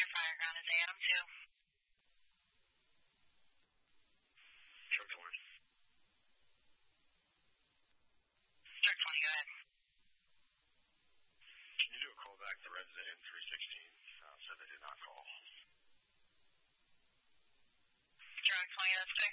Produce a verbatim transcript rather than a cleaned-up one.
Your fire ground is Adam two. Truck twenty. Truck twenty, go ahead. Can you do a call back to resident in three sixteen? Uh, said they did not call. Truck twenty, that's fair.